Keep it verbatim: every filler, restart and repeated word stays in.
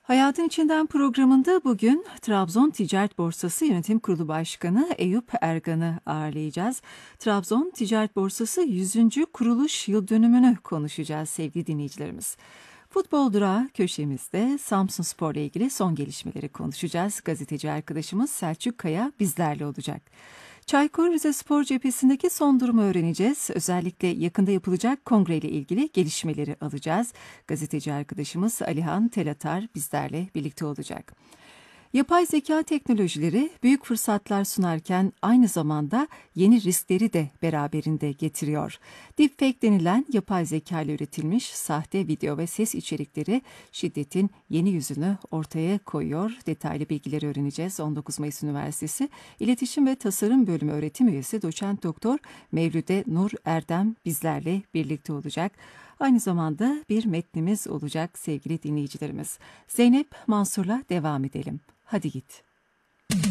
Hayatın İçinden programında bugün Trabzon Ticaret Borsası Yönetim Kurulu Başkanı Eyüp Ergan'ı ağırlayacağız. Trabzon Ticaret Borsası yüzüncü kuruluş yıl dönümünü konuşacağız sevgili dinleyicilerimiz. Futbol Durağı köşemizde Samsunspor ile ilgili son gelişmeleri konuşacağız. Gazeteci arkadaşımız Selçuk Kaya bizlerle olacak. Çaykur Rizespor cephesindeki son durumu öğreneceğiz. Özellikle yakında yapılacak kongreyle ilgili gelişmeleri alacağız. Gazeteci arkadaşımız Alihan Telatar bizlerle birlikte olacak. Yapay zeka teknolojileri büyük fırsatlar sunarken aynı zamanda yeni riskleri de beraberinde getiriyor. Deepfake denilen yapay zeka ile üretilmiş sahte video ve ses içerikleri şiddetin yeni yüzünü ortaya koyuyor. Detaylı bilgileri öğreneceğiz. on dokuz Mayıs Üniversitesi İletişim ve Tasarım Bölümü öğretim üyesi Doçent Doktor Mevlüde Nur Erdem bizlerle birlikte olacak. Aynı zamanda bir metnimiz olacak sevgili dinleyicilerimiz. Zeynep Mansur'la devam edelim. Hadi git.